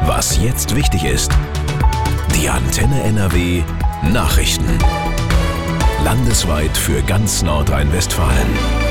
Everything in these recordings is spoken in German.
Was jetzt wichtig ist. Die Antenne NRW Nachrichten. Landesweit für ganz Nordrhein-Westfalen.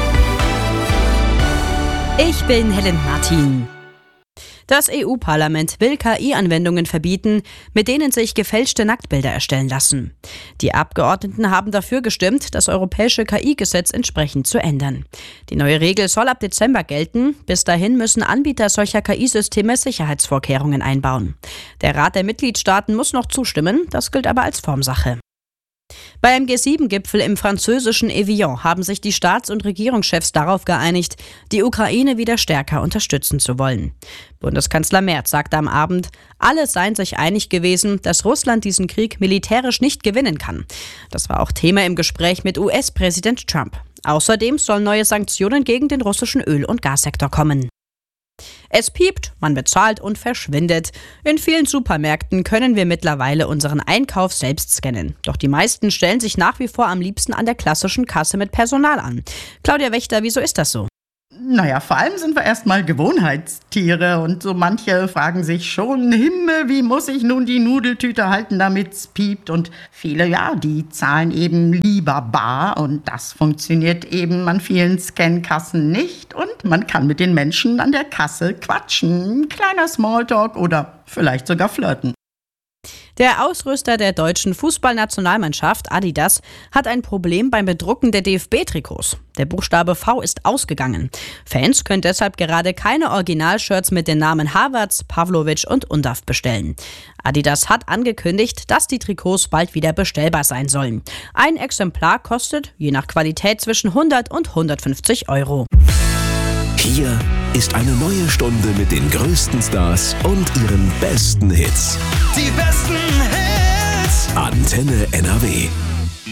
Ich bin Helen Martin. Das EU-Parlament will KI-Anwendungen verbieten, mit denen sich gefälschte Nacktbilder erstellen lassen. Die Abgeordneten haben dafür gestimmt, das europäische KI-Gesetz entsprechend zu ändern. Die neue Regel soll ab Dezember gelten. Bis dahin müssen Anbieter solcher KI-Systeme Sicherheitsvorkehrungen einbauen. Der Rat der Mitgliedstaaten muss noch zustimmen, das gilt aber als Formsache. Beim G7-Gipfel im französischen Evian haben sich die Staats- und Regierungschefs darauf geeinigt, die Ukraine wieder stärker unterstützen zu wollen. Bundeskanzler Merz sagte am Abend, alle seien sich einig gewesen, dass Russland diesen Krieg militärisch nicht gewinnen kann. Das war auch Thema im Gespräch mit US-Präsident Trump. Außerdem sollen neue Sanktionen gegen den russischen Öl- und Gassektor kommen. Es piept, man bezahlt und verschwindet. In vielen Supermärkten können wir mittlerweile unseren Einkauf selbst scannen. Doch die meisten stellen sich nach wie vor am liebsten an der klassischen Kasse mit Personal an. Claudia Wächter, wieso ist das so? Naja, vor allem sind wir erstmal Gewohnheitstiere und so manche fragen sich schon, Himmel, wie muss ich nun die Nudeltüte halten, damit's piept? Und viele, die zahlen eben lieber bar und das funktioniert eben an vielen Scankassen nicht und man kann mit den Menschen an der Kasse quatschen, kleiner Smalltalk oder vielleicht sogar flirten. Der Ausrüster der deutschen Fußballnationalmannschaft, Adidas, hat ein Problem beim Bedrucken der DFB-Trikots. Der Buchstabe V ist ausgegangen. Fans können deshalb gerade keine Originalshirts mit den Namen Havertz, Pavlovic und Undav bestellen. Adidas hat angekündigt, dass die Trikots bald wieder bestellbar sein sollen. Ein Exemplar kostet, je nach Qualität, zwischen 100 und 150 Euro. Hier ist eine neue Stunde mit den größten Stars und ihren besten Hits. Die besten Hits. Antenne NRW.